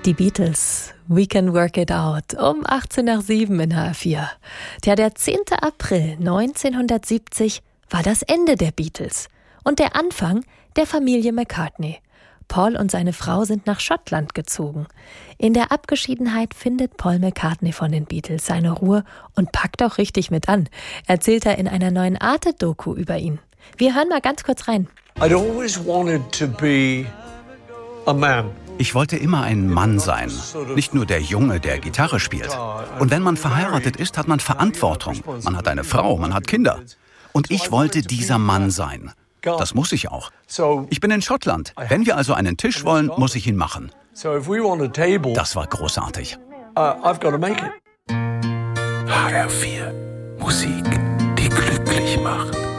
Die Beatles, We Can Work It Out, um 18 nach 7 in HR4. Tja, der 10. April 1970 war das Ende der Beatles und der Anfang der Familie McCartney. Paul und seine Frau sind nach Schottland gezogen. In der Abgeschiedenheit findet Paul McCartney von den Beatles seine Ruhe und packt auch richtig mit an, erzählt er in einer neuen Arte-Doku über ihn. Wir hören mal ganz kurz rein. I'd always wanted to be a man. Ich wollte immer ein Mann sein, nicht nur der Junge, der Gitarre spielt. Und wenn man verheiratet ist, hat man Verantwortung. Man hat eine Frau, man hat Kinder. Und ich wollte dieser Mann sein. Das muss ich auch. Ich bin in Schottland. Wenn wir also einen Tisch wollen, muss ich ihn machen. Das war großartig. HR4, Musik, die glücklich macht.